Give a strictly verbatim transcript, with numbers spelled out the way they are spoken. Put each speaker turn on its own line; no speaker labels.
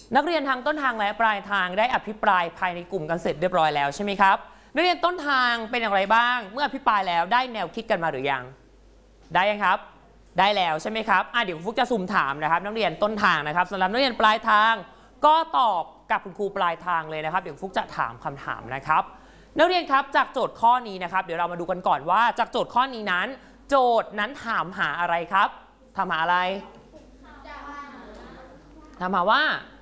นักเรียนทางต้นทางและปลายทางได้อภิปรายภายในกลุ่มกันเสร็จเรียบร้อยแล้วใช่ไหมครับนักเรียนต้นทางเป็นอย่างไรบ้างเมื่ออภิปรายแล้วได้แนวคิดกันมาหรือยังได้ยังครับได้แล้วใช่ไหมครับอ่ะเดี๋ยวฟุกจะสุ่มถามนะครับนักเรียนต้นทางนะครับสำหรับนักเรียนปลายทางก็ตอบกับคุณครูปลายทางเลยนะครับเดี๋ยวฟุกจะถามคำถามนะครับนักเรียนครับจากโจทย์ข้อนี้นะครับเดี๋ยวเรามาดูกันก่อนว่าจากโจทย์ข้อนี้นั้นโจทย์นั้นถามหาอะไรครับถามหาอะไรถามหาว่า